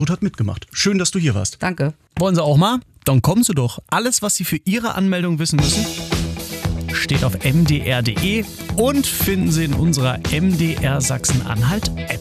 und hat mitgemacht. Schön, dass du hier warst. Danke. Wollen Sie auch mal? Dann kommen Sie doch. Alles, was Sie für Ihre Anmeldung wissen müssen, steht auf mdr.de und finden Sie in unserer MDR Sachsen-Anhalt-App.